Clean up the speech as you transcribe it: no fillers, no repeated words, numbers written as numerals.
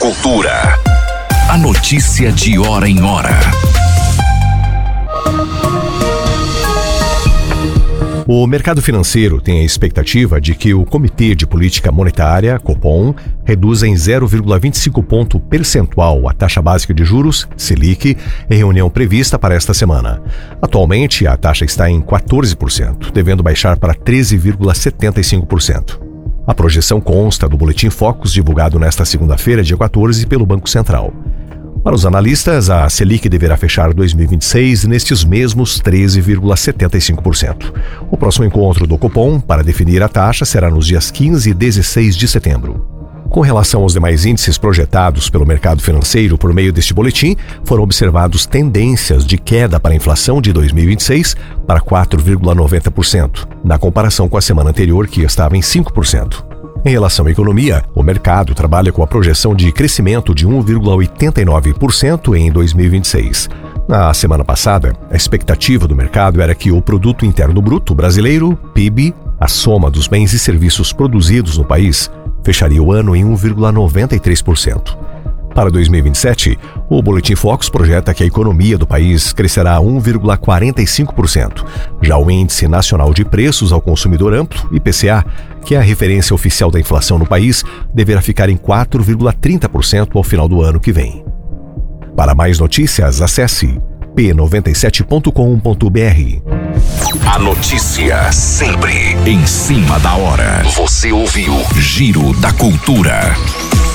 Cultura. A notícia de hora em hora. O mercado financeiro tem a expectativa de que o Comitê de Política Monetária, Copom, reduza em 0,25 ponto percentual a taxa básica de juros, Selic, em reunião prevista para esta semana. Atualmente, a taxa está em 14%, devendo baixar para 13,75%. A projeção consta do Boletim Focus divulgado nesta segunda-feira, dia 14, pelo Banco Central. Para os analistas, a Selic deverá fechar 2026 nestes mesmos 13,75%. O próximo encontro do Copom para definir a taxa será nos dias 15 e 16 de setembro. Com relação aos demais índices projetados pelo mercado financeiro por meio deste boletim, foram observados tendências de queda para a inflação de 2026 para 4,90%, na comparação com a semana anterior, que estava em 5%. Em relação à economia, o mercado trabalha com a projeção de crescimento de 1,89% em 2026. Na semana passada, a expectativa do mercado era que o Produto Interno Bruto brasileiro, PIB, a soma dos bens e serviços produzidos no país, fecharia o ano em 1,93%. Para 2027, o Boletim Focus projeta que a economia do país crescerá 1,45%. Já o Índice Nacional de Preços ao Consumidor Amplo, IPCA, que é a referência oficial da inflação no país, deverá ficar em 4,30% ao final do ano que vem. Para mais notícias, acesse p97.com.br. A notícia sempre em cima da hora. Você ouviu Giro da Cultura.